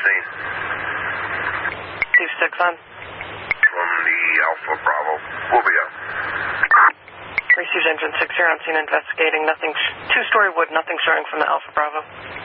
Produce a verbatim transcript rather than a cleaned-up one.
scene. Steve six on. From the Alpha Bravo. We'll be up. Received engine six here on scene investigating. Nothing. Sh- two-story wood, nothing showing from the Alpha Bravo.